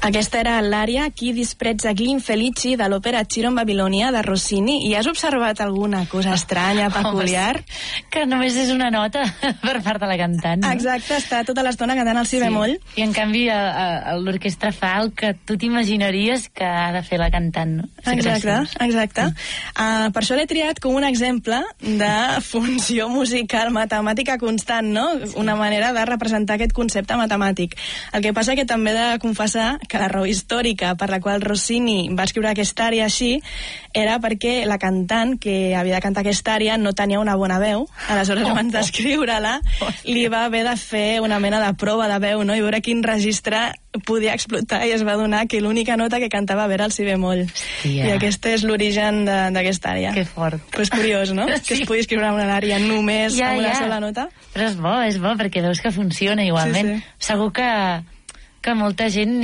Aquesta era l'ària Chi disprezza gli infelici de l'òpera Ciro in Babilonia de Rossini. I has observat alguna cosa estranya, peculiar? Que només és una nota per part de la cantant, no? Exacte, està tota l'estona cantant el si bemoll. I en canvi l'orquestra fa el que tu t'imaginaries que ha de fer la cantant, no? Exacte. Per això l'he triat com un exemple de funció musical matemàtica constant, no? Una manera de representar aquest concepte matemàtic. El que passa que també he de confessar que la raó històrica per la qual Rossini va escriure aquesta ària així era perquè la cantant que havia de cantar aquesta ària no tenia una bona veu. Aleshores, abans d'escriure-la, li va haver de fer una mena de prova de veu, no? I veure quin registre podia explotar, i es va adonar que l'única nota que cantava era el si bemoll. I aquest és l'origen d'aquesta ària. Que fort. Però és curiós, no? Sí. Que es pugui escriure una ària només amb una sola nota. Però és bo, perquè veus que funciona igualment. Sí. Segur que molta gent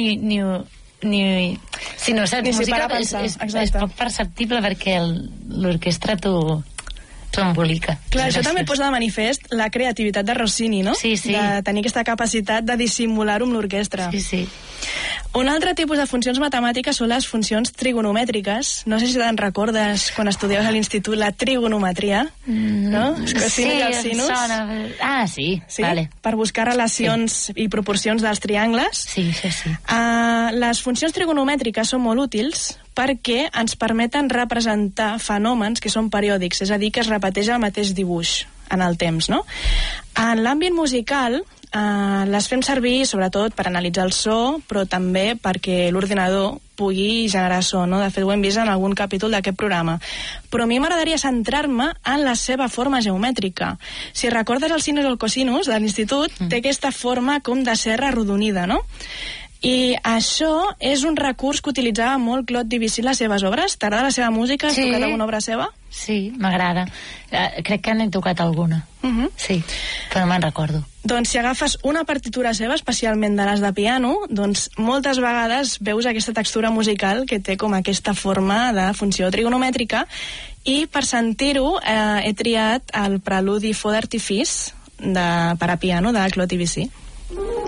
si no saps música és poc perceptible, perquè l'orquestra t'ho embolica. Clar, això també posa de manifest la creativitat de Rossini, no? Sí. De tenir aquesta capacitat de dissimular-ho amb l'orquestra. Sí. Un altre tipus de funcions matemàtiques són les funcions trigonomètriques. No sé si te'n recordes quan estudiaves a l'institut la trigonometria, no? Sí, em sona. Sí, vale. Per buscar relacions i proporcions dels triangles. Sí. Les funcions trigonomètriques són molt útils perquè ens permeten representar fenòmens que són periòdics, és a dir, que es repeteix el mateix dibuix en el temps, no? En l'àmbit musical, les fem servir sobretot per analitzar el so, però també perquè l'ordinador pugui generar so, no? De fet, ho hem vist en algun capítol d'aquest programa. Però a mi m'agradaria centrar-me en la seva forma geomètrica. Si recordes el sinus o el cosinus de l'institut, té aquesta forma com de serra arrodonida, no? I això és un recurs que utilitzava molt Claude Debussy en les seves obres. T'agrada la seva música? Has tocat alguna obra seva? Sí, m'agrada. Crec que n'he tocat alguna. Sí, però no me'n recordo. Doncs si agafes una partitura seva, especialment de les de piano, doncs moltes vegades veus aquesta textura musical que té com aquesta forma de funció trigonomètrica, i per sentir-ho he triat el preludi Feu d'artifici per a piano de Claude Debussy.